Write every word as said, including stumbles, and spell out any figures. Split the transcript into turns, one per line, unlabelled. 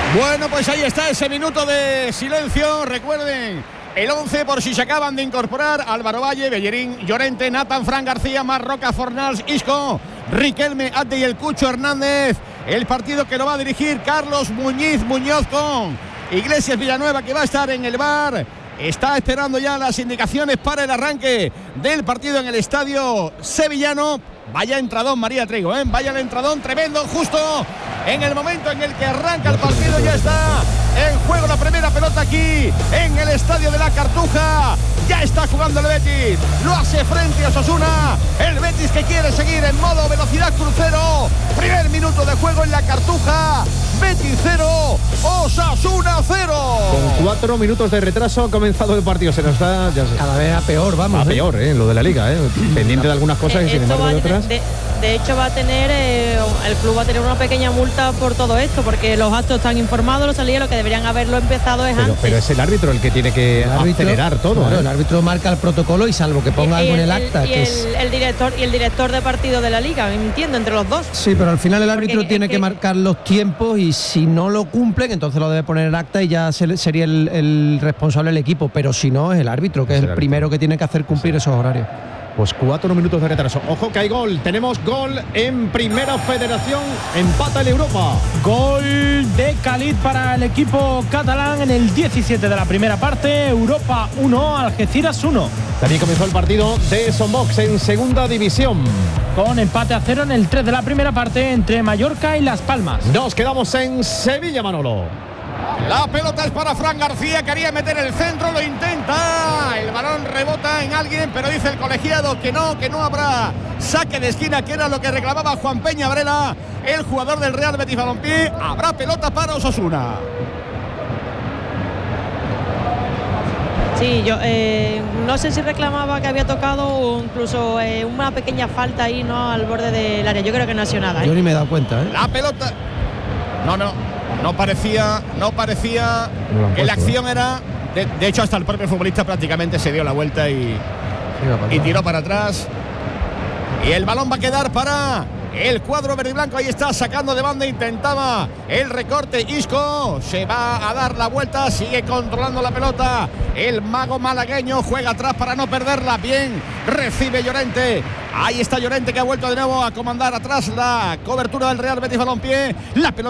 Bueno, pues ahí está ese minuto de silencio. Recuerden el once por si se acaban de incorporar: Álvaro Valle, Bellerín, Llorente, Nathan, Fran García, Marroca, Fornals, Isco, Riquelme, Abde y el Cucho Hernández. El partido que lo va a dirigir Carlos Muñiz Muñoz, con Iglesias Villanueva, que va a estar en el bar. Está esperando ya las indicaciones para el arranque del partido en el estadio sevillano. Vaya entradón, María Trigo, ¿eh? Vaya el entradón tremendo, justo en el momento en el que arranca el partido. Ya está en juego la primera pelota aquí en el estadio de la Cartuja. Ya está jugando el Betis, lo hace frente a Osasuna. El Betis que quiere seguir en modo velocidad crucero. Primer minuto de juego en la Cartuja. Betis cero, Osasuna cero.
Con cuatro minutos de retraso ha comenzado el partido. Se nos da ya
cada vez a peor, vamos.
A
¿eh?
peor, ¿eh? Lo de la Liga, ¿eh? Pendiente de algunas cosas, eh, y sin embargo de otras.
De, de hecho va a tener eh, el club va a tener una pequeña multa por todo esto, porque los actos están informados, los salidos, lo que deberían haberlo empezado es
pero,
antes.
Pero es el árbitro el que tiene que el árbitro, acelerar todo.
Claro,
¿eh?
El árbitro marca el protocolo y salvo que ponga
y,
algo
y
en el
el,
acta.
Y
que
el,
es...
el director y el director de partido de la Liga, me entiendo, entre los dos.
Sí, pero al final el árbitro
porque
tiene que, que marcar los tiempos y si no lo cumplen, entonces lo debe poner en acta y ya se, sería el, el responsable del equipo. Pero si no, es el árbitro, que es, es el, el primero que tiene que hacer cumplir sí. esos horarios.
Pues cuatro minutos de retraso. Ojo que hay gol. Tenemos gol en Primera Federación. Empata el Europa.
Gol de Khalid para el equipo catalán en el diecisiete de la primera parte. Europa uno, Algeciras uno.
También comenzó el partido de Sombox en Segunda División.
Con empate a cero en el tres de la primera parte entre Mallorca y Las Palmas.
Nos quedamos en Sevilla, Manolo.
La pelota es para Fran García, quería meter el centro, lo intenta. El balón rebota en alguien, pero dice el colegiado que no, que no habrá saque de esquina, que era lo que reclamaba Juan Peña Varela, el jugador del Real Betis Balompié. Habrá pelota para Osasuna.
Sí, yo eh, no sé si reclamaba que había tocado o incluso eh, una pequeña falta ahí, ¿no?, al borde del área. Yo creo que no ha sido nada, ¿eh?
Yo ni me he dado cuenta, ¿eh?
La pelota. No, no. No parecía, no parecía no que la acción era. De, de hecho, hasta el propio futbolista prácticamente se dio la vuelta y, y tiró para atrás. Y el balón va a quedar para el cuadro verde y blanco. Ahí está, sacando de banda, intentaba el recorte. Isco se va a dar la vuelta, sigue controlando la pelota. El mago malagueño juega atrás para no perderla. Bien, recibe Llorente. Ahí está Llorente, que ha vuelto de nuevo a comandar atrás la cobertura del Real Betis Balompié. La pelota